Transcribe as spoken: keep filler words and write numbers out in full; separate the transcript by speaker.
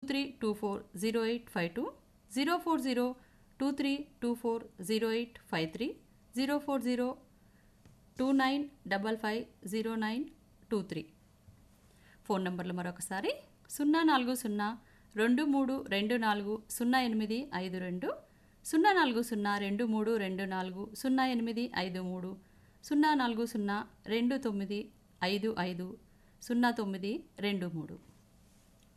Speaker 1: Three two four zero eight five two, zero four zero two three two four zero eight five three, zero four zero two nine double five zero nine two three. Phone నంబర్లు మరొకసారి సున్నా నాలుగు సున్నా రెండు మూడు రెండు నాలుగు సున్నా ఎనిమిది ఐదు రెండు, సున్నా నాలుగు సున్నా రెండు మూడు రెండు నాలుగు సున్నా ఎనిమిది ఐదు మూడు, సున్నా నాలుగు సున్నా రెండు తొమ్మిది ఐదు ఐదు సున్నా తొమ్మిది రెండు మూడు.